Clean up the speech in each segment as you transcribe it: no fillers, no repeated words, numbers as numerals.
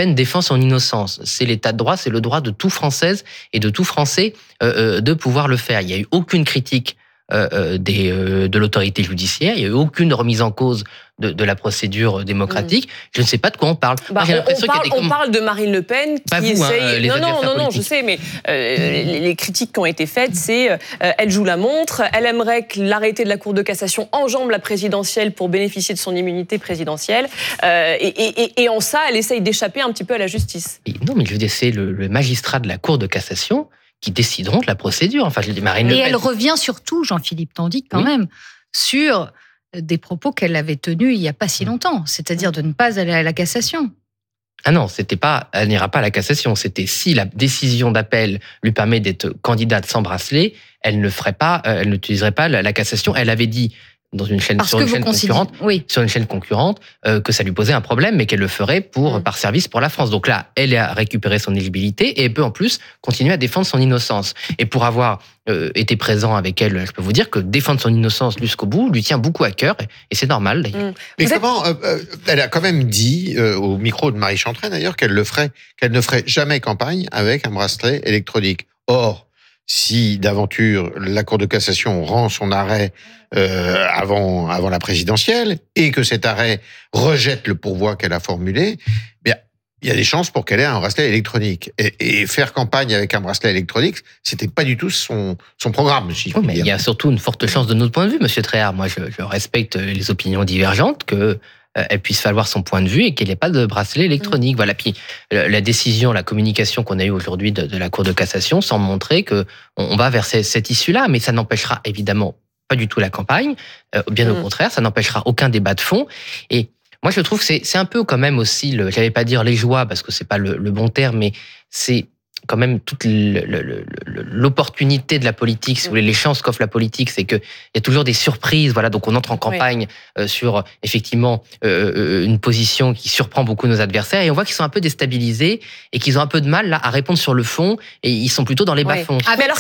Pen défend son innocence. C'est l'état de droit, c'est le droit de tout Française et de tout Français de pouvoir le faire. Il n'y a eu aucune critique de l'autorité judiciaire, il n'y a eu aucune remise en cause de la procédure démocratique. Je ne sais pas de quoi on parle. On parle de Marine Le Pen qui essaye... Non, je sais, mais les critiques qui ont été faites, c'est elle joue la montre, elle aimerait que l'arrêté de la Cour de cassation enjambe la présidentielle pour bénéficier de son immunité présidentielle, et en ça, elle essaye d'échapper un petit peu à la justice. Non, mais je veux dire, c'est le magistrat de la Cour de cassation qui décideront de la procédure. Enfin, je dis Marine Le Pen. Et elle revient surtout, Jean-Philippe Tandy, quand même, sur des propos qu'elle avait tenus il n'y a pas si longtemps, c'est-à-dire de ne pas aller à la cassation. Ah non, elle n'ira pas à la cassation. C'était si la décision d'appel lui permet d'être candidate sans bracelet, elle n'utiliserait pas la cassation. Elle avait dit sur une chaîne concurrente que ça lui posait un problème, mais qu'elle le ferait par service pour la France. Donc là, elle a récupéré son éligibilité et elle peut en plus continuer à défendre son innocence. Et pour avoir été présent avec elle, je peux vous dire que défendre son innocence jusqu'au bout lui tient beaucoup à cœur, et c'est normal d'ailleurs. Mais comment elle a quand même dit au micro de Marie Chantrey d'ailleurs qu'elle ne ferait jamais campagne avec un bracelet électronique. Or, si d'aventure la Cour de cassation rend son arrêt avant la présidentielle et que cet arrêt rejette le pourvoi qu'elle a formulé, bien il y a des chances pour qu'elle ait un bracelet électronique. Et faire campagne avec un bracelet électronique, c'était pas du tout son programme, si je puis dire. Il y a surtout une forte chance de notre point de vue, Monsieur Tréhard. Moi, je respecte les opinions divergentes, qu'elle puisse falloir son point de vue et qu'il n'y ait pas de bracelet électronique. Voilà. Puis la décision, la communication qu'on a eue aujourd'hui de la Cour de cassation semble montrer qu'on va vers cette issue-là, mais ça n'empêchera évidemment pas du tout la campagne. Bien au contraire, ça n'empêchera aucun débat de fond. Et moi, je trouve que c'est un peu quand même aussi, j'allais pas dire les joies, parce que c'est pas le bon terme, mais c'est quand même toute l'opportunité de la politique, si vous voulez, les chances qu'offre la politique, c'est qu'il y a toujours des surprises. Voilà, donc on entre en campagne sur effectivement une position qui surprend beaucoup nos adversaires, et on voit qu'ils sont un peu déstabilisés et qu'ils ont un peu de mal là à répondre sur le fond, et ils sont plutôt dans les bas-fonds. Avec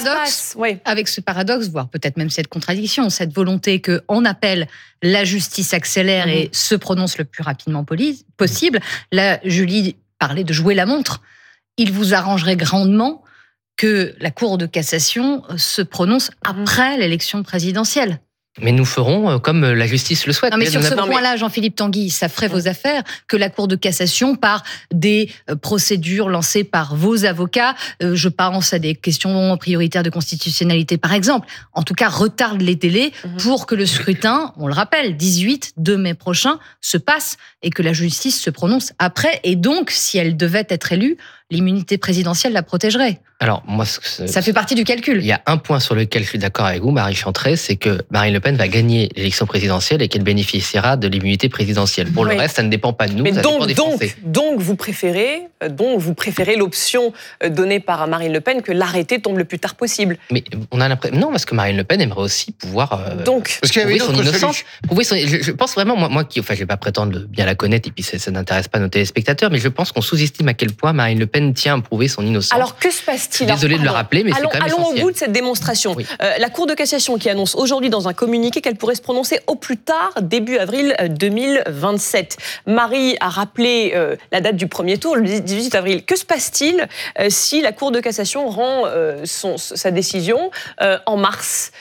ce paradoxe, voire peut-être même cette contradiction, cette volonté que on appelle la justice accélère et se prononce le plus rapidement possible. Là, Julie parlait de jouer la montre. Il vous arrangerait grandement que la Cour de cassation se prononce après l'élection présidentielle. Mais nous ferons comme la justice le souhaite. Non, mais sur ce point-là, Jean-Philippe Tanguy, ça ferait vos affaires que la Cour de cassation, par des procédures lancées par vos avocats, je pense à des questions prioritaires de constitutionnalité par exemple, en tout cas retarde les délais pour que le scrutin, on le rappelle, 2 mai prochain, se passe et que la justice se prononce après. Et donc, si elle devait être élue, l'immunité présidentielle la protégerait. Alors, moi, ça fait partie du calcul. Il y a un point sur lequel je suis d'accord avec vous, Marie Chantrey, c'est que Marine Le Pen va gagner l'élection présidentielle et qu'elle bénéficiera de l'immunité présidentielle. Pour le reste, ça ne dépend pas de nous, ça dépend des Français. Donc, vous préférez l'option donnée par Marine Le Pen que l'arrêté tombe le plus tard possible. Mais on a l'impression... Non, parce que Marine Le Pen aimerait aussi pouvoir parce qu'il y avait prouver son innocence. Je pense vraiment, moi qui, enfin, je vais pas prétendre de bien la connaître, et puis ça n'intéresse pas nos téléspectateurs, mais je pense qu'on sous-estime à quel point Marine Le Pen tient à prouver son innocence. Alors, que se passe-t-il ? Désolé de le rappeler, mais c'est quand même essentiel. Allons au bout de cette démonstration. Oui. La Cour de cassation qui annonce aujourd'hui dans un communiqué qu'elle pourrait se prononcer au plus tard début avril 2027. Marie a rappelé la date du premier tour, le 18 avril. Que se passe-t-il si la Cour de cassation rend sa décision en mars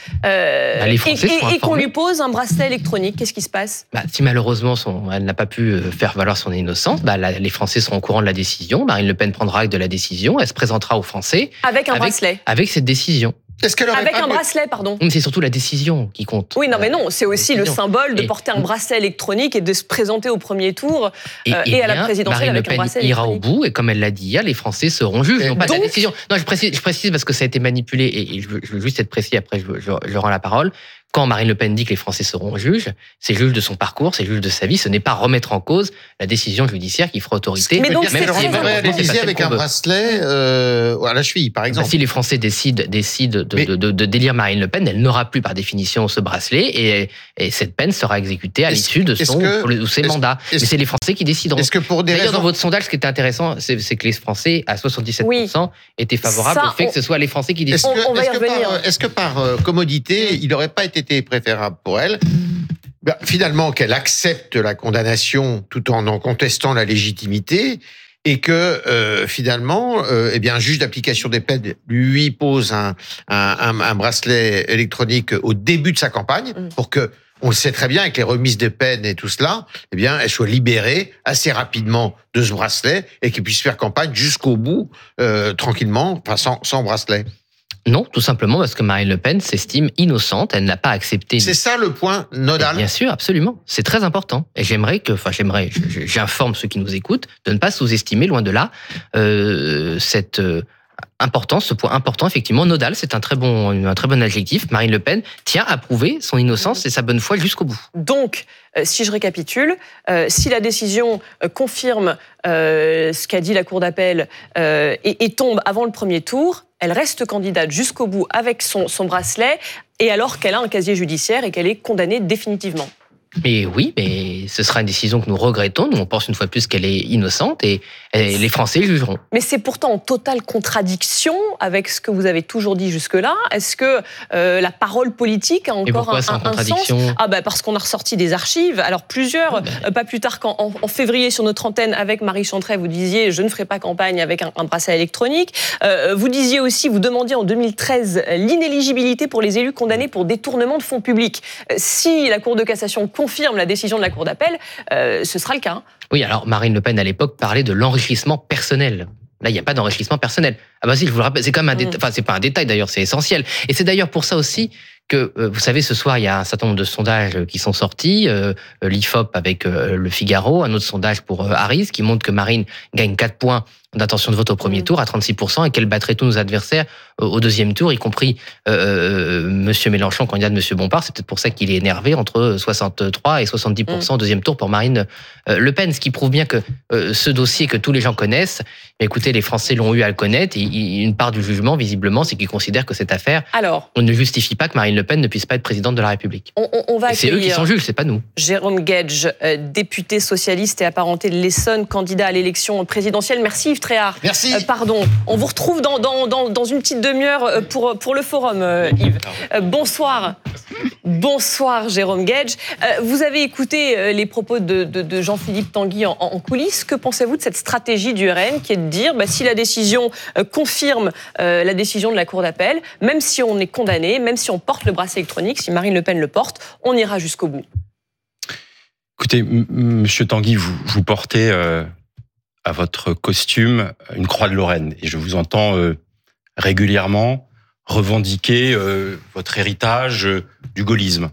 et qu'on lui pose un bracelet électronique? Qu'est-ce qui se passe? Si malheureusement elle n'a pas pu faire valoir son innocence, les Français seront au courant de la décision. Marine Le Pen prendra acte de la décision, elle se présentera aux Français avec un bracelet. Avec cette décision. Avec un bracelet, pardon. C'est surtout la décision qui compte. Oui, non, mais non, c'est aussi le symbole de porter un bracelet électronique et de se présenter au premier tour et à la présidentielle avec un bracelet électronique. Marine Le Pen ira au bout, et comme elle l'a dit hier, les Français seront juges, non pas de la décision. Non, je précise parce que ça a été manipulé, et je veux juste être précis, après je rends la parole. Quand Marine Le Pen dit que les Français seront juges, c'est juge de son parcours, c'est juge de sa vie, ce n'est pas remettre en cause la décision judiciaire qui fera autorité. Mais donc, c'est réalisé avec un bracelet à la cheville, par exemple. Si les Français décident de d'élire Marine Le Pen, elle n'aura plus par définition ce bracelet, et cette peine sera exécutée à l'issue de ses mandats. Mais c'est les Français qui décideront. D'ailleurs, dans votre sondage, ce qui était intéressant, c'est que les Français, à 77%, étaient favorables au fait que ce soit les Français qui décident. Est-ce que par commodité, il n'aurait pas été préférable pour elle, finalement, qu'elle accepte la condamnation tout en contestant la légitimité, et que finalement, un juge d'application des peines lui pose un bracelet électronique au début de sa campagne pour que, on le sait très bien, avec les remises de peine et tout cela, elle soit libérée assez rapidement de ce bracelet et qu'il puisse faire campagne jusqu'au bout, tranquillement, sans bracelet. Non, tout simplement parce que Marine Le Pen s'estime innocente, elle n'a pas accepté... C'est ça le point nodal. Bien sûr, absolument. C'est très important. Et j'informe ceux qui nous écoutent de ne pas sous-estimer, loin de là, cette importance, ce point important, effectivement, nodal, c'est un très bon adjectif. Marine Le Pen tient à prouver son innocence et sa bonne foi jusqu'au bout. Donc, si je récapitule, si la décision confirme ce qu'a dit la Cour d'appel et tombe avant le premier tour, elle reste candidate jusqu'au bout avec son bracelet, et alors qu'elle a un casier judiciaire et qu'elle est condamnée définitivement. Mais oui, mais ce sera une décision que nous regrettons. Nous, on pense une fois de plus qu'elle est innocente et les Français jugeront. Mais c'est pourtant en totale contradiction avec ce que vous avez toujours dit jusque-là. Est-ce que la parole politique a encore un sens ? Parce qu'on a ressorti des archives. Alors plusieurs, pas plus tard qu'en février sur notre antenne avec Marie Chantret, vous disiez « je ne ferai pas campagne avec un bracelet électronique ». Vous disiez aussi, vous demandiez en 2013 l'inéligibilité pour les élus condamnés pour détournement de fonds publics. Si la Cour de cassation confirme la décision de la Cour d'appel, ce sera le cas. Oui, alors Marine Le Pen, à l'époque, parlait de l'enrichissement personnel. Là, il n'y a pas d'enrichissement personnel. Ah bah si, je vous le rappelle, c'est quand même un détail. Enfin, c'est pas un détail d'ailleurs, c'est essentiel. Et c'est d'ailleurs pour ça aussi que, vous savez, ce soir, il y a un certain nombre de sondages qui sont sortis. L'IFOP avec Le Figaro, un autre sondage pour Harris, qui montre que Marine gagne 4 points d'intention de vote au premier tour à 36% et qu'elle battrait tous nos adversaires au deuxième tour, y compris Monsieur Mélenchon, candidat de Monsieur Bompard. C'est peut-être pour ça qu'il est énervé, entre 63 et 70% au deuxième tour pour Marine Le Pen, ce qui prouve bien que ce dossier que tous les gens connaissent, écoutez, les Français l'ont eu à le connaître, et une part du jugement, visiblement, c'est qu'ils considèrent que cette affaire, on ne justifie pas que Marine Le Pen ne puisse pas être présidente de la République. On va c'est eux qui sont juges, c'est pas nous. Jérôme Guedj, député socialiste et apparenté de l'Essonne, candidat à l'élection présidentielle. Merci Yves Tréhard. Merci. On vous retrouve dans une petite demi-heure pour le forum, Yves. Bonsoir. Bonsoir Jérôme Guedj. Vous avez écouté les propos de Jean-Philippe Tanguy en coulisses. Que pensez-vous de cette stratégie du RN qui est de dire si la décision confirme la décision de la Cour d'appel, même si on est condamné, même si on porte le bracelet électronique, si Marine Le Pen le porte, on ira jusqu'au bout? Écoutez, Monsieur Tanguy, vous portez à votre costume une croix de Lorraine et je vous entends régulièrement revendiquer votre héritage du gaullisme.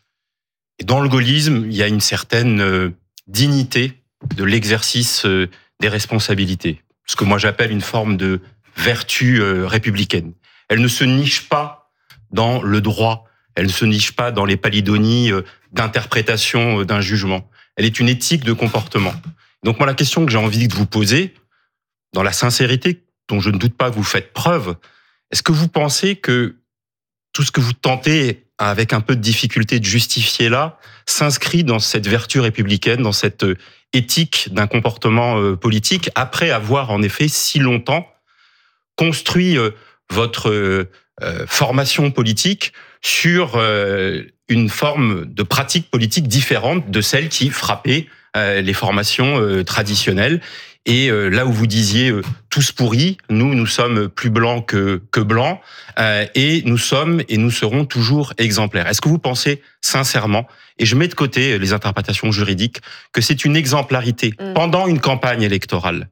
Et dans le gaullisme, il y a une certaine dignité de l'exercice des responsabilités, ce que moi j'appelle une forme de vertu républicaine. Elle ne se niche pas dans le droit, elle ne se niche pas dans les palidonies d'interprétation d'un jugement. Elle est une éthique de comportement. Donc moi, la question que j'ai envie de vous poser, dans la sincérité dont je ne doute pas que vous faites preuve, est-ce que vous pensez que tout ce que vous tentez, avec un peu de difficulté de justifier là, s'inscrit dans cette vertu républicaine, dans cette éthique d'un comportement politique, après avoir en effet si longtemps construit votre formation politique sur une forme de pratique politique différente de celle qui frappait les formations traditionnelles. Et là où vous disiez tous pourris, nous sommes plus blancs que blancs, et nous sommes et nous serons toujours exemplaires. Est-ce que vous pensez sincèrement, et je mets de côté les interprétations juridiques, que c'est une exemplarité pendant une campagne électorale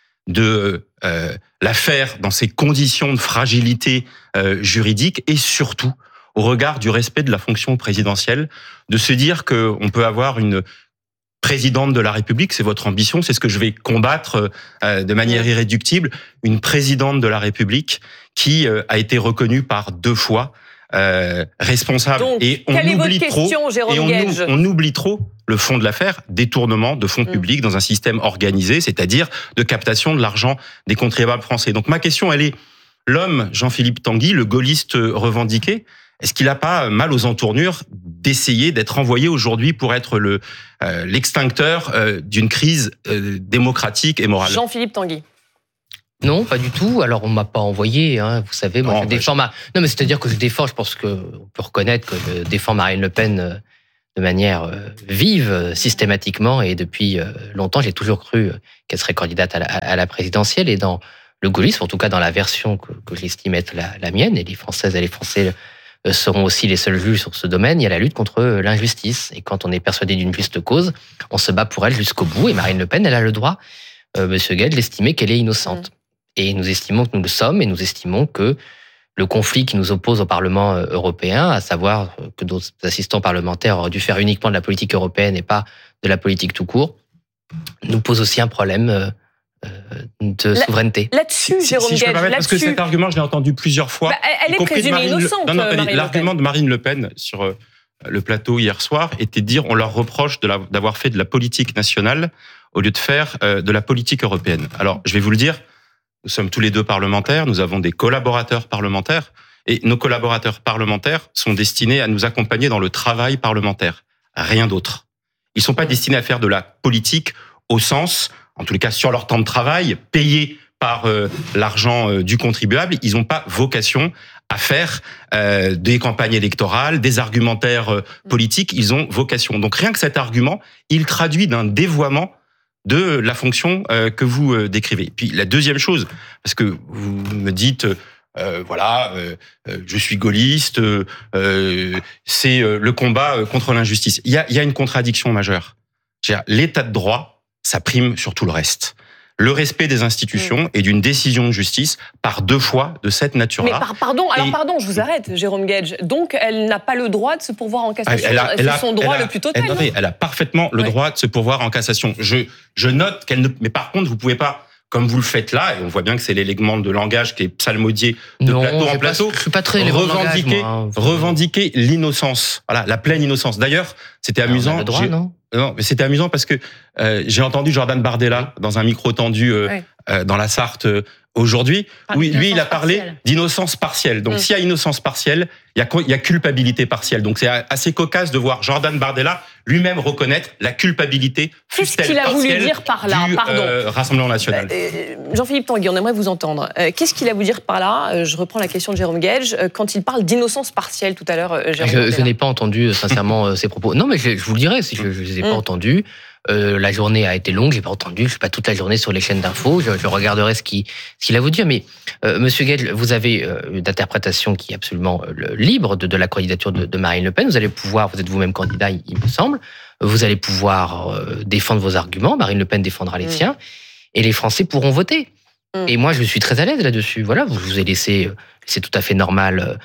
de la faire dans ces conditions de fragilité juridique et surtout au regard du respect de la fonction présidentielle, de se dire qu'on peut avoir une présidente de la République, c'est votre ambition, c'est ce que je vais combattre de manière irréductible, une présidente de la République qui a été reconnue par 2 fois responsable. Donc, et on oublie trop, on oublie trop le fond de l'affaire, détournement de fonds publics dans un système organisé, c'est-à-dire de captation de l'argent des contribuables français. Donc ma question, elle est, l'homme Jean-Philippe Tanguy, le gaulliste revendiqué, est-ce qu'il n'a pas mal aux entournures d'essayer d'être envoyé aujourd'hui pour être l'extincteur d'une crise démocratique et morale? Jean-Philippe Tanguy. Non, pas du tout. Alors, on m'a pas envoyé, vous savez, moi, je défends Non, mais c'est-à-dire que je défends, je pense qu'on peut reconnaître que je défends Marine Le Pen de manière vive, systématiquement, et depuis longtemps, j'ai toujours cru qu'elle serait candidate à la présidentielle. Et dans le gaullisme, en tout cas dans la version que j'estime être la mienne, et les Françaises et les Français seront aussi les seuls juges sur ce domaine, il y a la lutte contre l'injustice. Et quand on est persuadé d'une juste cause, on se bat pour elle jusqu'au bout. Et Marine Le Pen, elle a le droit, Monsieur Guedj, d'estimer qu'elle est innocente. Et nous estimons que nous le sommes, et nous estimons que le conflit qui nous oppose au Parlement européen, à savoir que nos assistants parlementaires auraient dû faire uniquement de la politique européenne et pas de la politique tout court, nous pose aussi un problème de souveraineté. Là-dessus, Jérôme si je peux Guedj, permettre, parce que cet argument, je l'ai entendu plusieurs fois. Elle est présumée innocente. L'argument de Marine Le Pen sur le plateau hier soir était de dire on leur reproche d'avoir fait de la politique nationale au lieu de faire de la politique européenne. Alors, je vais vous le dire, nous sommes tous les deux parlementaires, nous avons des collaborateurs parlementaires, et nos collaborateurs parlementaires sont destinés à nous accompagner dans le travail parlementaire. Rien d'autre. Ils ne sont pas destinés à faire de la politique au sens, en tous les cas sur leur temps de travail, payé par l'argent du contribuable. Ils n'ont pas vocation à faire des campagnes électorales, des argumentaires politiques. Ils ont vocation. Donc rien que cet argument, il traduit d'un dévoiement de la fonction que vous décrivez. Puis la deuxième chose, parce que vous me dites, je suis gaulliste, c'est le combat contre l'injustice. Il y a une contradiction majeure. L'état de droit, ça prime sur tout le reste. Le respect des institutions et d'une décision de justice par deux fois de cette nature-là. Mais pardon, je vous arrête, Jérôme Guedj. Donc, elle n'a pas le droit de se pourvoir en cassation. C'est son droit le plus total. Elle a parfaitement le droit de se pourvoir en cassation. Je note qu'elle ne... Mais par contre, vous pouvez pas, comme vous le faites là, et on voit bien que c'est l'élément de langage qui est psalmodié de plateau en plateau, je suis pas très revendiquer l'innocence. Voilà, la pleine innocence. D'ailleurs, c'était amusant. On a le droit, non ? Non, mais c'était amusant parce que j'ai entendu Jordan Bardella dans un micro tendu dans la Sarthe aujourd'hui, où lui, il a parlé d'innocence partielle. Donc, s'il y a innocence partielle, il y a culpabilité partielle. Donc, c'est assez cocasse de voir Jordan Bardella lui-même reconnaître la culpabilité Qu'est-ce qu'il a voulu dire par là ? Du Rassemblement national. Jean-Philippe Tanguy, on aimerait vous entendre. Qu'est-ce qu'il a voulu dire par là ? Je reprends la question de Jérôme Guedj. Quand il parle d'innocence partielle tout à l'heure, je n'ai pas entendu sincèrement ces propos. Non, mais je vous le dirai si je ne les ai pas entendus. La journée a été longue, j'ai pas entendu, je suis pas toute la journée sur les chaînes d'infos, je regarderai ce qu'il a à vous dire. Mais Monsieur Guedj, vous avez une interprétation qui est absolument libre de la candidature de Marine Le Pen. Vous allez pouvoir, vous êtes vous-même candidat, il me semble, vous allez pouvoir défendre vos arguments. Marine Le Pen défendra les siens, et les Français pourront voter. Et moi, je suis très à l'aise là-dessus. Voilà, je vous ai laissé, c'est tout à fait normal.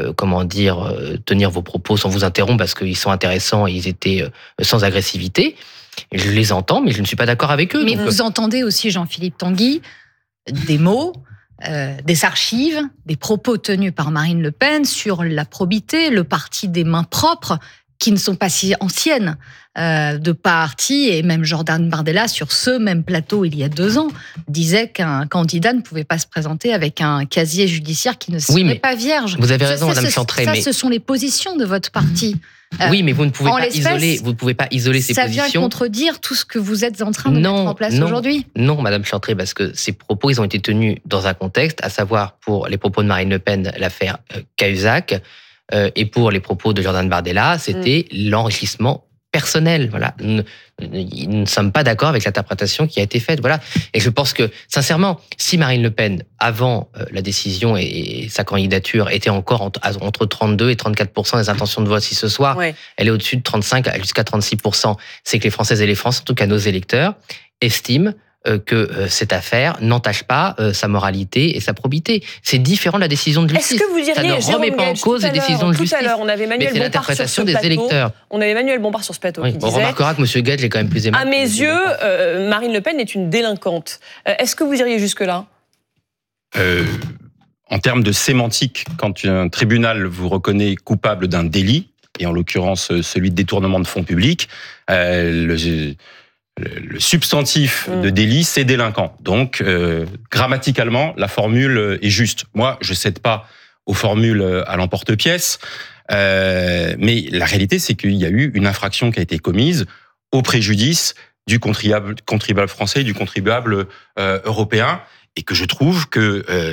Tenir vos propos sans vous interrompre parce qu'ils sont intéressants et ils étaient sans agressivité. Je les entends, mais je ne suis pas d'accord avec eux. Mais vous entendez aussi, Jean-Philippe Tanguy, des mots, des archives, des propos tenus par Marine Le Pen sur la probité, le parti des mains propres, qui ne sont pas si anciennes de parti, et même Jordan Bardella, sur ce même plateau il y a 2 ans, disait qu'un candidat ne pouvait pas se présenter avec un casier judiciaire qui ne serait pas vierge. Vous avez raison, Madame Chantrey. Ce sont les positions de votre parti. Oui, mais vous ne pouvez pas isoler ces positions. Ça vient contredire tout ce que vous êtes en train de mettre en place aujourd'hui. Non, Madame Chantrey, parce que ces propos, ils ont été tenus dans un contexte, à savoir pour les propos de Marine Le Pen, l'affaire Cahuzac, et pour les propos de Jordan Bardella, c'était l'enrichissement personnel. Voilà. Nous ne sommes pas d'accord avec l'interprétation qui a été faite. Voilà. Et je pense que, sincèrement, si Marine Le Pen, avant la décision et sa candidature, était encore entre 32 et 34% des intentions de vote, si ce soir, elle est au-dessus de 35 jusqu'à 36%, c'est que les Françaises et les Français, en tout cas nos électeurs, estiment que cette affaire n'entache pas sa moralité et sa probité. C'est différent de la décision de justice. Est-ce que vous diriez, ça ne remet pas en cause les décisions de justice. Tout à l'heure, on avait Emmanuel Bompard sur ce plateau. On avait Emmanuel Bompard sur ce plateau qui disait... On remarquera que M. Guedj est quand même plus aimable. À mes yeux, Marine Le Pen est une délinquante. Est-ce que vous iriez jusque-là ? En termes de sémantique, quand un tribunal vous reconnaît coupable d'un délit, et en l'occurrence celui de détournement de fonds publics, le substantif de délit, c'est délinquant. Donc, grammaticalement, la formule est juste. Moi, je ne cède pas aux formules à l'emporte-pièce, mais la réalité, c'est qu'il y a eu une infraction qui a été commise au préjudice du contribuable français, du contribuable européen, et que je trouve que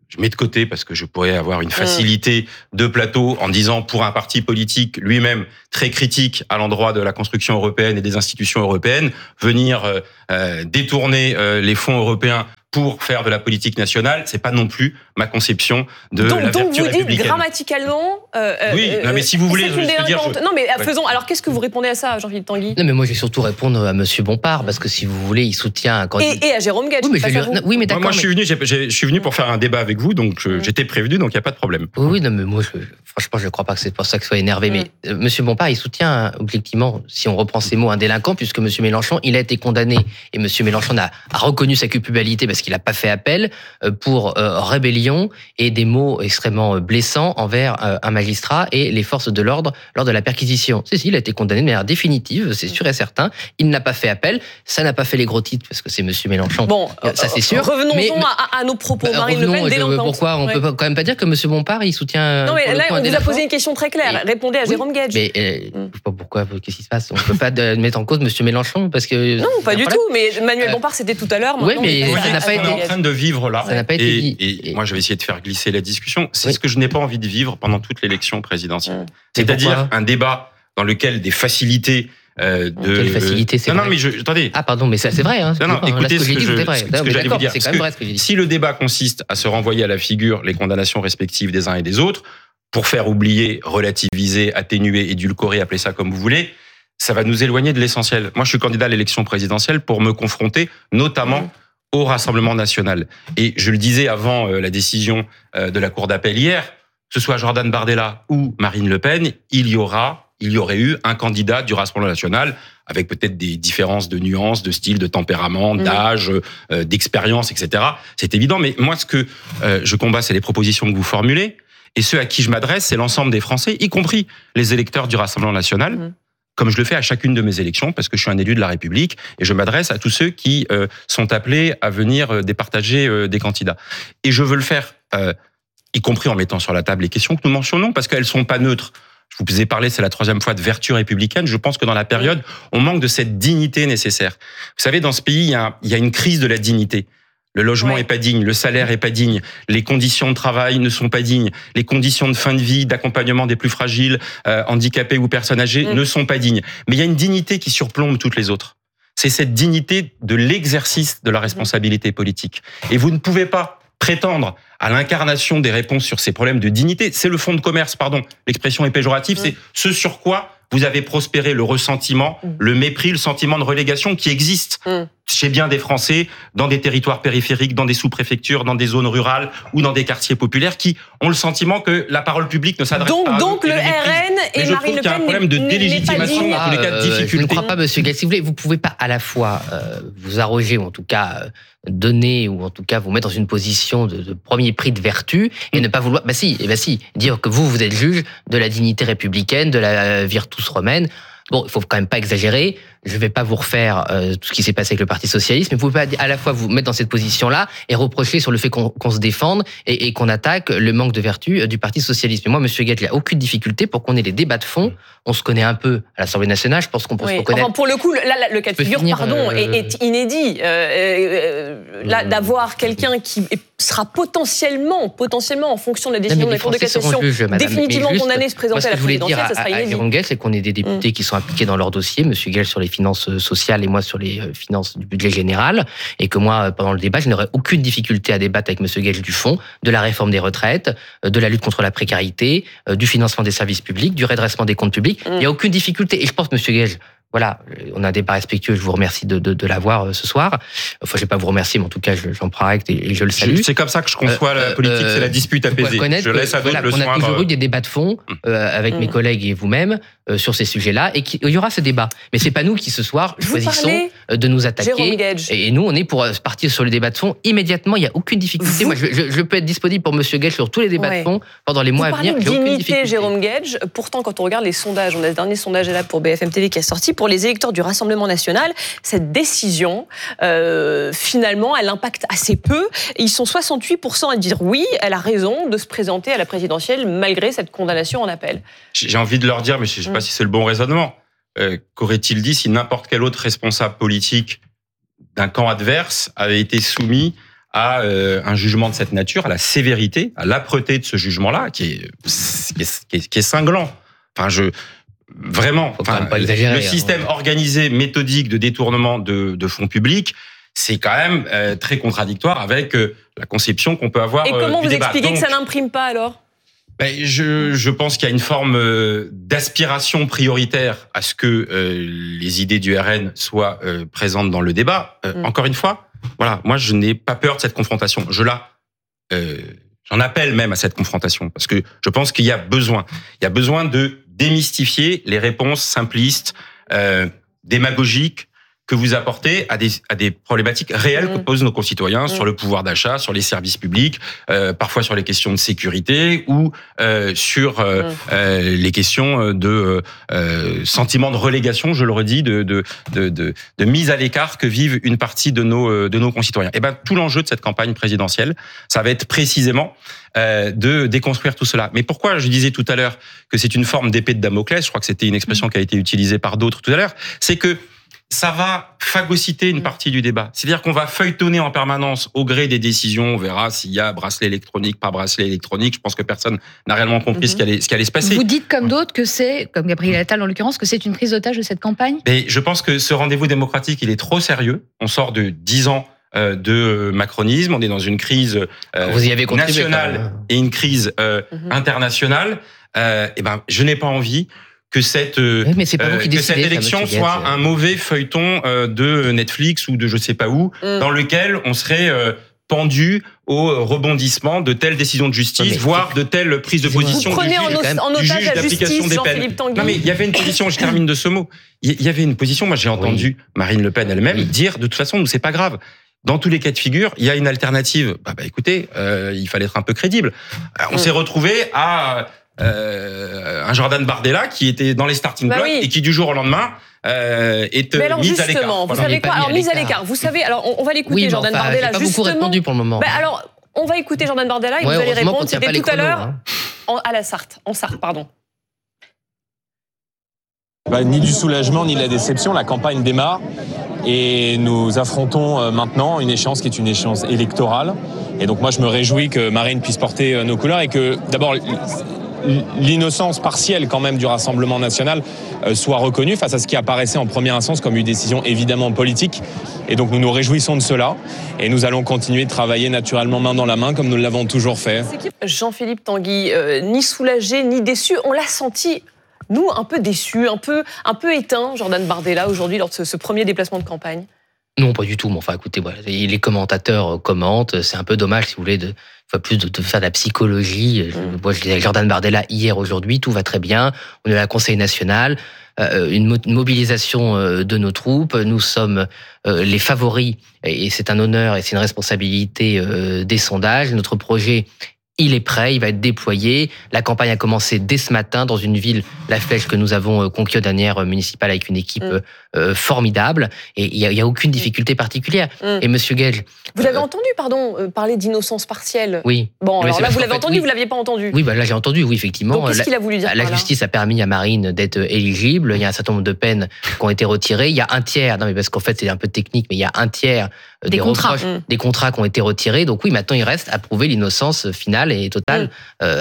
je mets de côté parce que je pourrais avoir une facilité de plateau en disant pour un parti politique lui-même très critique à l'endroit de la construction européenne et des institutions européennes, venir détourner les fonds européens pour faire de la politique nationale, c'est pas non plus ma conception de la vertu républicaine. Donc vous dites grammaticalement... oui, non, mais si vous voulez... Non, mais faisons... Alors, qu'est-ce que vous répondez à ça, Jean-Philippe Tanguy ? Non, mais moi, je vais surtout répondre à M. Bompard, parce que si vous voulez, il soutient un candidat... Et à Jérôme Guedj. Oui, mais d'accord. Moi, je suis venu pour faire un débat avec vous, donc j'étais prévenu, donc il n'y a pas de problème. Oui, non, mais moi, franchement, je ne crois pas que c'est pour ça que soit énervé. Mais M. Bompard, il soutient, objectivement, si on reprend ses mots, un délinquant, puisque M. Mélenchon, il a été condamné, et M. Mélenchon a reconnu sa culpabilité parce qu'il n'a pas fait appel pour rébellion et des mots extrêmement blessants envers un magistrat et les forces de l'ordre lors de la perquisition. Si, il a été condamné de manière définitive, c'est sûr et certain. Il n'a pas fait appel, ça n'a pas fait les gros titres parce que c'est M. Mélenchon. Bon, ça c'est sûr. Revenons-en à nos propos. Marine Le Pen délinquante. Pourquoi on peut quand même pas dire que M. Bompard il soutient. Non, mais là, on vous a posé une question très claire. Répondez à Jérôme Guedj. Mais je sais pas pourquoi, qu'est-ce qui se passe ? On peut pas mettre en cause M. Mélenchon parce que. Non, pas du tout. Mais Manuel Bompard, c'était tout à l'heure. Oui, mais ça n'a pas été. On est en train de vivre là. Ça n'a pas été dit. Et moi, je vais essayer de faire glisser la discussion. C'est ce que je n'ai pas envie de vivre pendant toute l'élection présidentielle. C'est-à-dire un débat dans lequel des facilités Quelle facilité, c'est vrai. Non, mais attendez. Ah, pardon, mais ça, c'est vrai. Hein, non, écoutez ce que j'allais vous dire. C'est quand même vrai ce que j'ai dit. Si le débat consiste à se renvoyer à la figure les condamnations respectives des uns et des autres, pour faire oublier, relativiser, atténuer, édulcorer, appelez ça comme vous voulez, ça va nous éloigner de l'essentiel. Moi, je suis candidat à l'élection présidentielle pour me confronter notamment au Rassemblement national. Et je le disais avant la décision de la Cour d'appel hier, que ce soit Jordan Bardella ou Marine Le Pen, il y aurait eu un candidat du Rassemblement national avec peut-être des différences de nuances, de style, de tempérament, d'âge, d'expérience, etc. C'est évident, mais moi, ce que je combats, c'est les propositions que vous formulez. Et ceux à qui je m'adresse, c'est l'ensemble des Français, y compris les électeurs du Rassemblement national, comme je le fais à chacune de mes élections, parce que je suis un élu de la République, et je m'adresse à tous ceux qui sont appelés à venir départager des candidats. Et je veux le faire, y compris en mettant sur la table les questions que nous mentionnons, parce qu'elles sont pas neutres. Je vous ai parlé, c'est la 3e fois, de vertu républicaine. Je pense que dans la période, on manque de cette dignité nécessaire. Vous savez, dans ce pays, il y a une crise de la dignité. Le logement est pas digne, le salaire est pas digne, les conditions de travail ne sont pas dignes, les conditions de fin de vie, d'accompagnement des plus fragiles, handicapés ou personnes âgées ne sont pas dignes. Mais il y a une dignité qui surplombe toutes les autres. C'est cette dignité de l'exercice de la responsabilité politique. Et vous ne pouvez pas prétendre à l'incarnation des réponses sur ces problèmes de dignité. C'est le fonds de commerce, pardon, l'expression est péjorative, c'est ce sur quoi vous avez prospéré le ressentiment, le mépris, le sentiment de relégation qui existe chez bien des Français, dans des territoires périphériques, dans des sous-préfectures, dans des zones rurales ou dans des quartiers populaires qui ont le sentiment que la parole publique ne s'adresse pas à eux. Donc le RN et Marine Le Pen, il y a un problème de délégitimation dans tous les cas de difficulté. Je ne crois pas, monsieur Guedj. Si vous voulez, vous pouvez pas à la fois vous arroger ou en tout cas donner ou en tout cas vous mettre dans une position de premier prix de vertu et ne pas vouloir, dire que vous êtes juge de la dignité républicaine, de la virtus romaine. Bon, il faut quand même pas exagérer. Je vais pas vous refaire tout ce qui s'est passé avec le Parti socialiste, mais vous pouvez pas à la fois vous mettre dans cette position-là et reprocher sur le fait qu'on se défende et qu'on attaque le manque de vertu du Parti socialiste. Mais moi, monsieur Guedj, il n'y a aucune difficulté pour qu'on ait les débats de fond. On se connaît un peu à l'Assemblée nationale, je pense qu'on peut se reconnaître. Enfin, pour le coup, là, le cas de figure, est inédit. Là, d'avoir quelqu'un qui sera potentiellement, en fonction de la décision de la Cour de cassation, définitivement condamné se présenter à la présidentielle, ça sera inédit. Jérôme Guedj, c'est qu'on ait des députés qui sont impliqués dans leur dossier, monsieur Guedj sur les finances sociales et moi sur les finances du budget général, et que moi, pendant le débat, je n'aurais aucune difficulté à débattre avec monsieur Guedj du fond, de la réforme des retraites, de la lutte contre la précarité, du financement des services publics, du redressement des comptes publics. Il n'y a aucune difficulté. Et je pense, monsieur Guedj, voilà, on a un débat respectueux, je vous remercie de l'avoir ce soir. Enfin, je ne vais pas vous remercier, mais en tout cas, j'en prends acte et je le salue. C'est comme ça que je conçois la politique, c'est la dispute apaisée. Je laisse à d'autres le soin. On a toujours eu des débats de fond avec mes collègues et vous-même sur ces sujets-là, et il y aura ce débat. Mais c'est pas nous qui, ce soir, choisissons de nous attaquer. Et nous, on est pour partir sur le débat de fond immédiatement, il n'y a aucune difficulté. Moi, je peux être disponible pour monsieur Guedj sur tous les débats de fond pendant les mois à venir. Vous parlez de dignité, Jérôme Guedj. Pourtant, quand on regarde les sondages, on a le dernier sondage là pour BFM TV qui est sorti, pour les électeurs du Rassemblement national, cette décision, finalement, elle impacte assez peu. Ils sont 68% à dire oui, elle a raison de se présenter à la présidentielle malgré cette condamnation en appel. J'ai envie de leur dire, mais je ne sais pas si c'est le bon raisonnement, qu'aurait-il dit si n'importe quel autre responsable politique d'un camp adverse avait été soumis à un jugement de cette nature, à la sévérité, à l'âpreté de ce jugement-là, qui est cinglant. Enfin, vraiment, le système organisé, méthodique de détournement de fonds publics, c'est quand même très contradictoire avec la conception qu'on peut avoir du débat. Et comment vous expliquez que ça n'imprime pas alors ? Je pense qu'il y a une forme d'aspiration prioritaire à ce que les idées du RN soient présentes dans le débat. Encore une fois, voilà, moi je n'ai pas peur de cette confrontation. J'en appelle même à cette confrontation parce que je pense qu'il y a besoin. Il y a besoin de démystifier les réponses simplistes, démagogiques que vous apportez à des problématiques réelles que posent nos concitoyens sur le pouvoir d'achat, sur les services publics, parfois sur les questions de sécurité ou sur les questions de sentiment de relégation, je le redis, de mise à l'écart que vivent une partie de nos concitoyens. Et ben tout l'enjeu de cette campagne présidentielle, ça va être précisément de déconstruire tout cela. Mais pourquoi je disais tout à l'heure que c'est une forme d'épée de Damoclès, je crois que c'était une expression qui a été utilisée par d'autres tout à l'heure, c'est que ça va phagocyter une partie du débat. C'est-à-dire qu'on va feuilletonner en permanence au gré des décisions. On verra s'il y a bracelet électronique, pas bracelet électronique. Je pense que personne n'a réellement compris ce qui allait se passer. Vous dites comme d'autres que c'est, comme Gabriel Attal en l'occurrence, que c'est une prise d'otage de cette campagne ? Mais je pense que ce rendez-vous démocratique, il est trop sérieux. On sort de 10 ans de macronisme. On est dans une crise Vous y avez nationale et une crise internationale. Et ben, je n'ai pas envie que cette élection soit un mauvais feuilleton de Netflix ou de je sais pas où, dans lequel on serait pendu au rebondissement de telles décisions de justice, voire de telles prises de position du juge d'application des peines. Non mais il y avait une position, je termine de ce mot, il y avait une position, moi j'ai entendu Marine Le Pen elle-même dire de toute façon, nous c'est pas grave. Dans tous les cas de figure, il y a une alternative. Écoutez, il fallait être un peu crédible. On s'est retrouvé à un Jordan Bardella qui était dans les starting blocks et qui du jour au lendemain est mise à l'écart. Vous savez quoi ? Alors mise à l'écart. Vous savez, alors on va l'écouter Jordan Bardella. J'ai pas beaucoup répondu pour le moment. Alors on va écouter Jordan Bardella et vous allez répondre. C'était tout à l'heure à la Sarthe. En Sarthe, pardon. Ni du soulagement ni de la déception, la campagne démarre et nous affrontons maintenant une échéance qui est une échéance électorale. Et donc moi je me réjouis que Marine puisse porter nos couleurs et que d'abord l'innocence partielle quand même du Rassemblement national soit reconnue face à ce qui apparaissait en première instance comme une décision évidemment politique. Et donc nous nous réjouissons de cela et nous allons continuer de travailler naturellement main dans la main comme nous l'avons toujours fait. Jean-Philippe Tanguy, ni soulagé ni déçu, on l'a senti. Nous, un peu déçus, un peu éteints, Jordan Bardella, aujourd'hui, lors de ce premier déplacement de campagne. Non, pas du tout. Mais enfin, écoutez, voilà, les commentateurs commentent. C'est un peu dommage, si vous voulez, de faire de la psychologie. Moi, je disais Jordan Bardella hier, aujourd'hui, tout va très bien. On est à la Conseil national, une mobilisation de nos troupes. Nous sommes les favoris, et c'est un honneur et c'est une responsabilité des sondages. Notre projet, il est prêt, il va être déployé. La campagne a commencé dès ce matin dans une ville, La Flèche, que nous avons conquis aux dernières municipales avec une équipe formidable. Et il n'y a aucune difficulté particulière. Et Monsieur Gage... Vous l'avez entendu, parler d'innocence partielle ? Oui. Bon, alors là, vous l'avez entendu, vous ne l'aviez pas entendu ? Oui, là, j'ai entendu, oui, effectivement. Donc, qu'est-ce qu'il a voulu dire ? La justice a permis à Marine d'être éligible. Il y a un certain nombre de peines qui ont été retirées. Il y a un tiers, non mais parce qu'en fait, c'est un peu technique, mais il y a un tiers des contrats qui ont été retirés. Donc oui, maintenant, il reste à prouver l'innocence finale et totale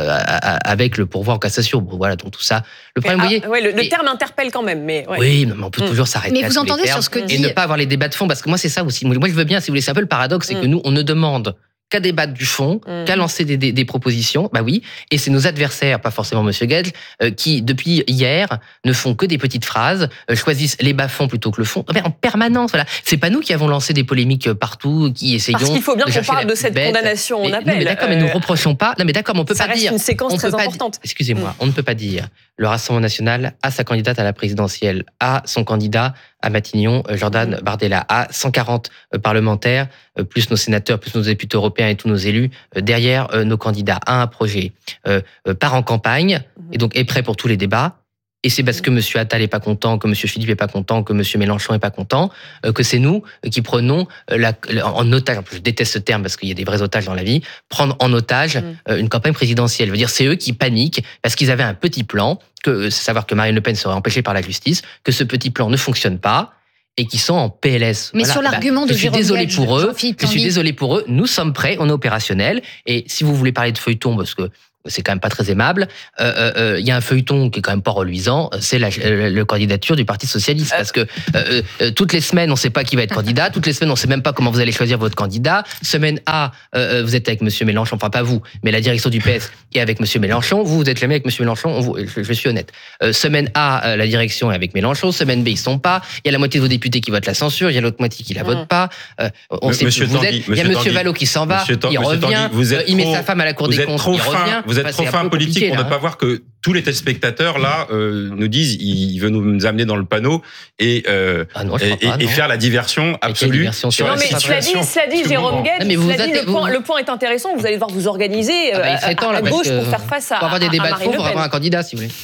avec le pourvoi en cassation. Bon, voilà, donc tout ça. Le problème, vous voyez... le terme interpelle quand même, mais... Ouais. Oui, mais on peut toujours s'arrêter. Mais vous entendez sur ce que dit... Et ne pas avoir les débats de fond, parce que moi, c'est ça aussi. Moi, je veux bien, si vous voulez, c'est un peu le paradoxe, c'est que nous, on ne demande qu'à débattre du fond, qu'à lancer des propositions, bah oui, et c'est nos adversaires, pas forcément Monsieur Gage, qui, depuis hier, ne font que des petites phrases, choisissent les bas-fonds plutôt que le fond, en permanence, voilà. C'est pas nous qui avons lancé des polémiques partout, qui essayons... Parce qu'il faut bien qu'on parle de cette condamnation en appel. Mais d'accord, mais nous reprochons pas, non mais d'accord, mais on peut pas dire... Ça reste une séquence très importante. Excusez-moi, on ne peut pas dire, le Rassemblement national a sa candidate à la présidentielle, a son candidat à Matignon, Jordan Bardella, a 140 parlementaires, plus nos sénateurs, plus nos députés européens et tous nos élus, derrière nos candidats, a un projet, part en campagne, et donc est prêt pour tous les débats. Et c'est parce que M. Attal n'est pas content, que M. Philippe n'est pas content, que M. Mélenchon n'est pas content, que c'est nous qui prenons en otage, je déteste ce terme parce qu'il y a des vrais otages dans la vie, prendre en otage une campagne présidentielle. Je veux dire, c'est eux qui paniquent parce qu'ils avaient un petit plan, savoir que Marine Le Pen serait empêchée par la justice, que ce petit plan ne fonctionne pas, et qui sont en PLS. Mais sur l'argument de Jérôme Guedj, je suis désolé pour eux, nous sommes prêts, on est opérationnel, et si vous voulez parler de feuilleton, parce que c'est quand même pas très aimable. Il y a un feuilleton qui est quand même pas reluisant, c'est la candidature du Parti socialiste, parce que toutes les semaines on sait pas qui va être candidat, toutes les semaines on sait même pas comment vous allez choisir votre candidat. Semaine A, vous êtes avec Monsieur Mélenchon, enfin pas vous, mais la direction du PS est avec Monsieur Mélenchon. Vous êtes jamais avec Monsieur Mélenchon. Je suis honnête. Semaine A, la direction est avec Mélenchon. Semaine B, ils sont pas. Il y a la moitié de vos députés qui votent la censure. Il y a l'autre moitié qui la vote pas. On sait plus où vous êtes. Il y a Monsieur Vallot qui s'en va. Il revient. Il met sa femme à la Cour des comptes. Il revient. Vous êtes trop fin politique pour ne pas voir que tous les téléspectateurs là nous disent il veut nous amener dans le panneau et faire la diversion absolue sur la situation. Cela dit, Jérôme Guedj, le point est intéressant. Vous allez devoir vous organiser à gauche pour faire face à pour avoir des débats de fond, pour avoir avoir un candidat, si vous voulez.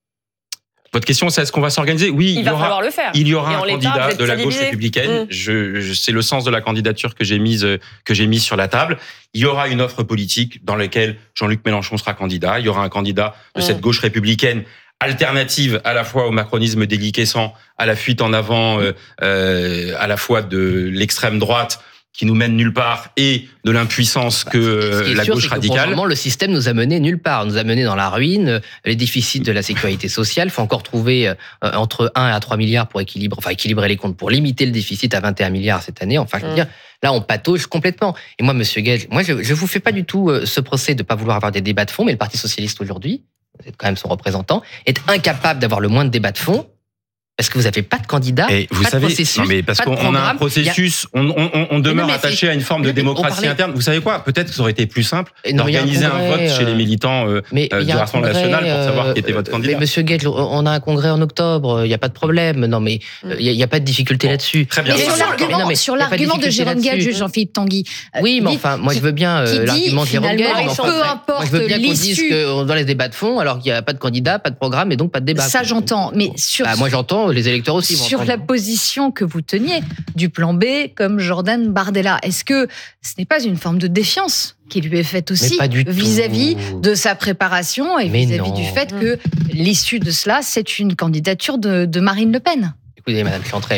Votre question, c'est est-ce qu'on va s'organiser ? Oui, il va falloir le faire. Il y aura un candidat de la gauche républicaine. C'est le sens de la candidature que j'ai mise sur la table. Il y aura une offre politique dans laquelle Jean-Luc Mélenchon sera candidat. Il y aura un candidat de cette gauche républicaine alternative à la fois au macronisme déliquescent, à la fuite en avant, à la fois de l'extrême droite qui nous mène nulle part et de l'impuissance que la gauche radicale. Pour le système nous a mené nulle part, nous a mené dans la ruine, les déficits de la sécurité sociale. Il faut encore trouver entre 1 à 3 milliards pour équilibrer les comptes, pour limiter le déficit à 21 milliards cette année. Enfin, je veux dire, là, on patauge complètement. Et moi, Monsieur Guedj, je vous fais pas du tout ce procès de pas vouloir avoir des débats de fond, mais le Parti socialiste aujourd'hui, vous êtes quand même son représentant, est incapable d'avoir le moins de débats de fond. Parce que vous n'avez pas de candidat, et vous pas savez, de processus, non mais parce qu'on a un processus, on demeure attaché à une forme de démocratie interne. Vous savez quoi ? Peut-être que ça aurait été plus simple d'organiser un vote chez les militants du Rassemblement national pour savoir qui était votre candidat. Mais Monsieur Guedj, on a un congrès en octobre, il n'y a pas de problème. Non mais il n'y a pas de difficulté là-dessus. Très bien. Mais sur l'argument de Jérôme Guedj, Jean-Philippe Tanguy. Oui, mais enfin, moi je veux bien l'argument de Jérôme Guedj. Peu importe je veux bien qu'on dise que dans les débats de fond, alors qu'il n'y a pas de candidat, pas de programme et donc pas de débat. Ça j'entends, mais sur moi j'entends, les électeurs aussi. Sur la position que vous teniez du plan B comme Jordan Bardella, est-ce que ce n'est pas une forme de défiance qui lui est faite aussi vis-à-vis de sa préparation et vis-à-vis du fait que l'issue de cela, c'est une candidature de Marine Le Pen ? Écoutez, Madame Chantrey,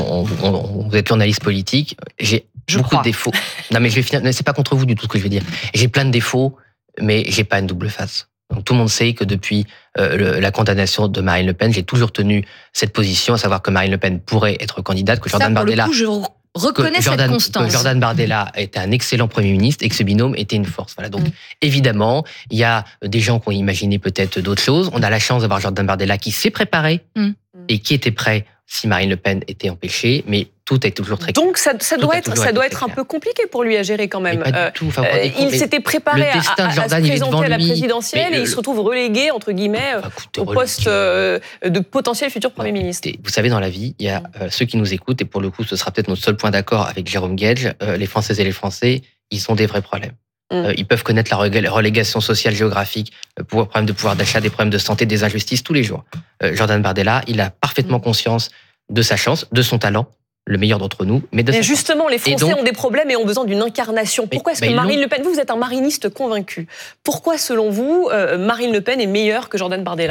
vous êtes journaliste politique, j'ai beaucoup de défauts. Non mais je vais finir, c'est pas contre vous du tout ce que je vais dire. J'ai plein de défauts, mais j'ai pas une double face. Donc, tout le monde sait que depuis la condamnation de Marine Le Pen, j'ai toujours tenu cette position, à savoir que Marine Le Pen pourrait être candidate, que Jordan Bardella... je reconnais cette constance. Que Jordan Bardella était un excellent Premier ministre et que ce binôme était une force. Voilà. Donc, évidemment, il y a des gens qui ont imaginé peut-être d'autres choses. On a la chance d'avoir Jordan Bardella qui s'est préparé et qui était prêt si Marine Le Pen était empêchée, mais tout est toujours très clair. Donc ça doit être un peu compliqué pour lui à gérer quand même. Pas du tout. Il s'était préparé à se présenter à la présidentielle et il se retrouve relégué, entre guillemets, au poste de potentiel futur Premier ministre. Vous savez, dans la vie, il y a ceux qui nous écoutent, et pour le coup, ce sera peut-être notre seul point d'accord avec Jérôme Guedj, les Françaises et les Français, ils ont des vrais problèmes. Ils peuvent connaître la relégation sociale géographique, problèmes de pouvoir d'achat, des problèmes de santé, des injustices tous les jours. Jordan Bardella, il a parfaitement conscience de sa chance, de son talent, le meilleur d'entre nous. Mais justement, les Français ont des problèmes et ont besoin d'une incarnation. Pourquoi est-ce que Marine Le Pen, vous êtes un mariniste convaincu, pourquoi selon vous, Marine Le Pen est meilleure que Jordan Bardella ?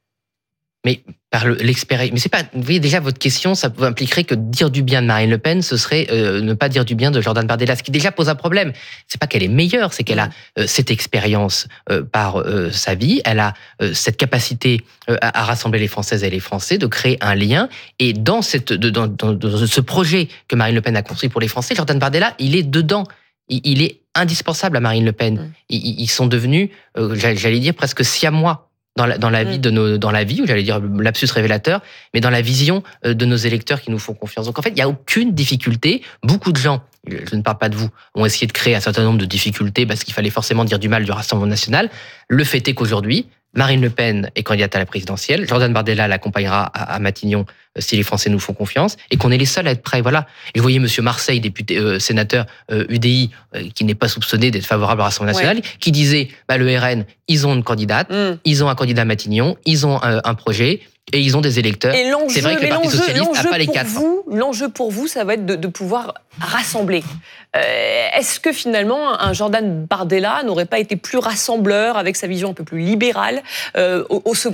Mais par l'expérience. Mais c'est pas. Vous voyez déjà votre question, ça impliquerait que dire du bien de Marine Le Pen, ce serait ne pas dire du bien de Jordan Bardella, ce qui déjà pose un problème. C'est pas qu'elle est meilleure, c'est qu'elle a cette expérience par sa vie, elle a cette capacité à rassembler les Françaises et les Français, de créer un lien. Et dans ce projet que Marine Le Pen a construit pour les Français, Jordan Bardella, il est dedans. Il est indispensable à Marine Le Pen. Ils sont devenus, j'allais dire, presque siamois. Dans la vie dans la vie, ou j'allais dire lapsus révélateur, mais dans la vision de nos électeurs qui nous font confiance. Donc en fait, il n'y a aucune difficulté. Beaucoup de gens, je ne parle pas de vous, ont essayé de créer un certain nombre de difficultés parce qu'il fallait forcément dire du mal du Rassemblement national. Le fait est qu'aujourd'hui, Marine Le Pen est candidate à la présidentielle, Jordan Bardella l'accompagnera à Matignon si les Français nous font confiance, et qu'on est les seuls à être prêts. Voilà. Et vous voyez Monsieur Marseille, député, sénateur UDI, qui n'est pas soupçonné d'être favorable au Rassemblement national, qui disait le RN, ils ont une candidate, ils ont un candidat à Matignon, ils ont un projet. Et ils ont des électeurs. C'est vrai que le Parti socialiste n'a pas les quatre. L'enjeu pour vous, ça va être de pouvoir rassembler. Est-ce que finalement, un Jordan Bardella n'aurait pas été plus rassembleur avec sa vision un peu plus libérale au second tour ?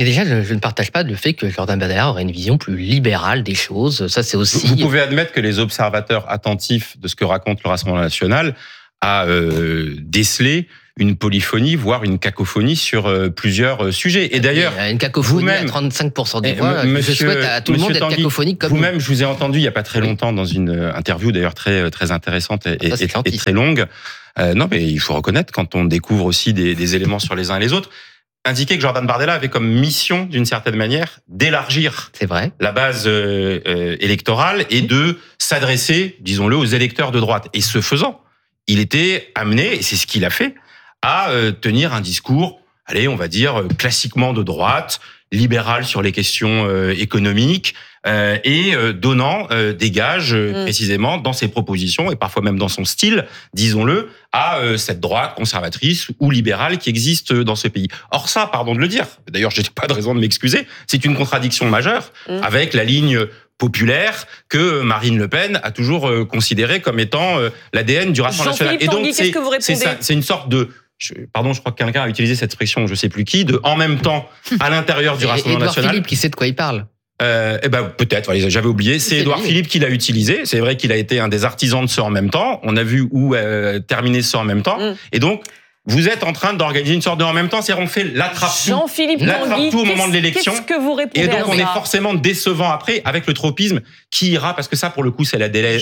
Mais déjà, je ne partage pas le fait que Jordan Bardella aurait une vision plus libérale des choses. Ça, c'est aussi... Vous pouvez admettre que les observateurs attentifs de ce que raconte le Rassemblement national a décelé une polyphonie, voire une cacophonie sur plusieurs sujets. Et d'ailleurs, une cacophonie vous-même, à 35% des voix, je souhaite à tout le monde d'être cacophonique comme vous-même, je vous ai entendu il n'y a pas très longtemps dans une interview, d'ailleurs très, très intéressante et très longue. Non, mais il faut reconnaître, quand on découvre aussi des éléments sur les uns et les autres, indiquer que Jordan Bardella avait comme mission, d'une certaine manière, d'élargir la base électorale et de s'adresser, disons-le, aux électeurs de droite. Et ce faisant, il était amené, et c'est ce qu'il a fait, à tenir un discours, allez, on va dire, classiquement de droite, libéral sur les questions économiques, et donnant des gages précisément dans ses propositions, et parfois même dans son style, disons-le, à cette droite conservatrice ou libérale qui existe dans ce pays. Or ça, pardon de le dire, d'ailleurs je n'ai pas de raison de m'excuser, c'est une contradiction majeure avec la ligne populaire que Marine Le Pen a toujours considérée comme étant l'ADN du Rassemblement national. Et donc, qu'est-ce que vous répondez ? C'est une sorte de... je crois que quelqu'un a utilisé cette expression, je ne sais plus qui, de en même temps à l'intérieur du Rassemblement national. Philippe qui sait de quoi il parle. Peut-être, j'avais oublié. C'est Édouard Philippe qui l'a utilisé. C'est vrai qu'il a été un des artisans de ce en même temps. On a vu où terminer ce en même temps. Et donc, vous êtes en train d'organiser une sorte de en même temps, c'est-à-dire on fait l'attrape-tout au moment de l'élection. Qu'est-ce que vous répondez? Et donc on est forcément décevant après avec le tropisme qui ira, parce que ça pour le coup c'est l'ADN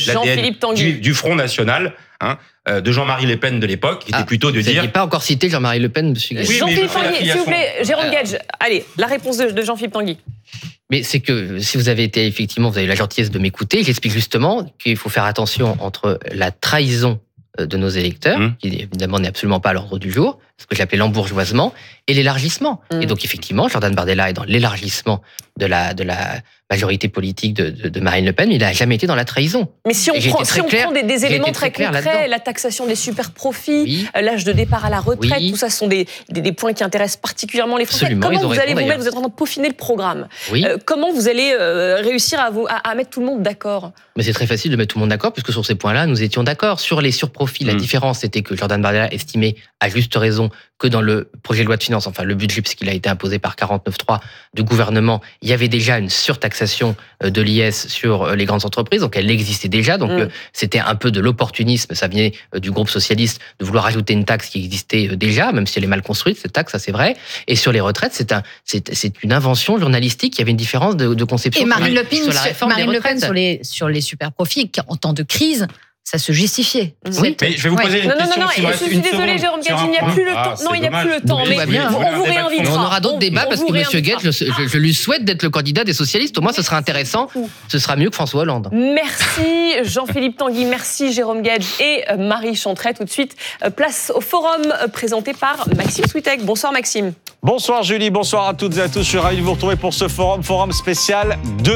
du Front National, de Jean-Marie Le Pen de l'époque, qui était plutôt de dire... Vous n'avez pas encore cité Jean-Marie Le Pen, monsieur Gage. Oui, Jean-Philippe Tanguy, s'il vous plaît, Jérôme Gage. Allez, la réponse de Jean-Philippe Tanguy. Mais c'est que si vous avez été effectivement, vous avez eu la gentillesse de m'écouter, j'explique justement qu'il faut faire attention entre la trahison de nos électeurs, qui évidemment n'est absolument pas à l'ordre du jour, ce que j'appelais l'embourgeoisement, et l'élargissement. Et donc effectivement, Jordan Bardella est dans l'élargissement de la majorité politique de Marine Le Pen, mais il n'a jamais été dans la trahison. Mais si on prend des éléments très concrets, la taxation des super-profits, l'âge de départ à la retraite, tout ça sont des points qui intéressent particulièrement les Français. Absolument, comment vous allez vous mettre, vous êtes en train de peaufiner le programme. Comment vous allez réussir à mettre tout le monde d'accord? Mais c'est très facile de mettre tout le monde d'accord, puisque sur ces points-là, nous étions d'accord. Sur les surprofits, la différence, c'était que Jordan Bardella estimait, à juste raison, que dans le projet de loi de finances, enfin le budget, puisqu'il a été imposé par 49.3 du gouvernement, il y avait déjà une surtaxation de l'IS sur les grandes entreprises, donc elle existait déjà, donc c'était un peu de l'opportunisme, ça venait du groupe socialiste de vouloir ajouter une taxe qui existait déjà, même si elle est mal construite, cette taxe, ça c'est vrai. Et sur les retraites, c'est une invention journalistique, il y avait une différence de conception. Et Marine Le Pen sur les super profits, en temps de crise, ça se justifiait. Oui, mais je vais vous poser une question. Je suis désolée, Jérôme Gage, il n'y a plus le temps. Non, il n'y a plus le temps. Mais on vous réinvitera. On aura d'autres débats parce que M. Gage, je lui souhaite d'être le candidat des socialistes. Au moins, ce sera intéressant. Ce sera mieux que François Hollande. Merci Jean-Philippe Tanguy, merci Jérôme Gage et Marie Chantret. Tout de suite, place au forum présenté par Maxime Switek. Bonsoir Maxime. Bonsoir Julie, bonsoir à toutes et à tous. Je suis ravi de vous retrouver pour ce forum spécial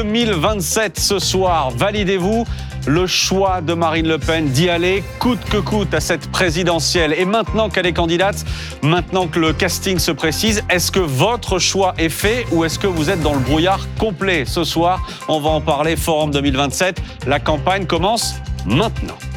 2027 ce soir. Validez-vous le choix de Marine Le Pen d'y aller coûte que coûte à cette présidentielle. Et maintenant qu'elle est candidate, maintenant que le casting se précise, est-ce que votre choix est fait ou est-ce que vous êtes dans le brouillard complet? Ce soir, on va en parler, forum 2027. La campagne commence maintenant.